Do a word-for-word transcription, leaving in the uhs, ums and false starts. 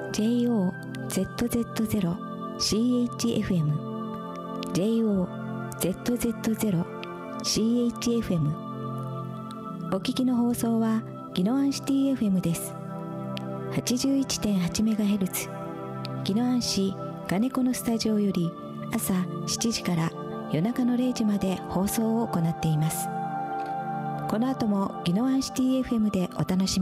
ジェイオーゼットゼットゼロシーエイチエフエム ジェイオーゼットゼットゼロシーエイチエフエム お聞きの放送は宜野湾シティ エフエム です。 はちじゅういってんはちメガヘルツ 宜野湾市金子のスタジオより朝しちじから夜中のれいじまで放送を行っています。この後も宜野湾シティ エフエム でお楽しみ